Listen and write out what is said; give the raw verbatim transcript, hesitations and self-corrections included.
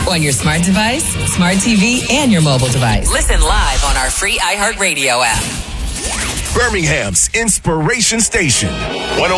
On your smart device, smart T V, and your mobile device. Listen live on our free iHeartRadio app. Birmingham's Inspiration Station.